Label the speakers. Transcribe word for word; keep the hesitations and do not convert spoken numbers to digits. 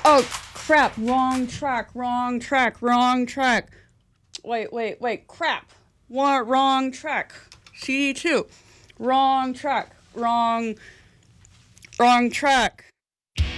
Speaker 1: Oh, crap. Wrong track, wrong track, wrong track. Wait, wait, wait. Crap. What? Wrong track. C D two. Wrong track. Wrong. Wrong track.